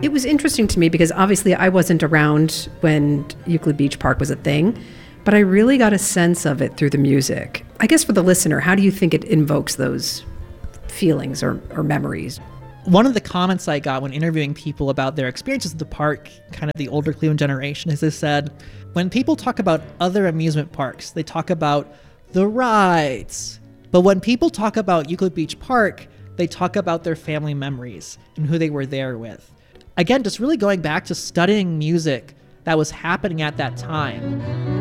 It was interesting to me because obviously I wasn't around when Euclid Beach Park was a thing, but I really got a sense of it through the music. I guess for the listener, how do you think it invokes those feelings or memories? One of the comments I got when interviewing people about their experiences at the park, kind of the older Cleveland generation, is they said, when people talk about other amusement parks, they talk about the rides. But when people talk about Euclid Beach Park, they talk about their family memories and who they were there with. Again, just really going back to studying music that was happening at that time.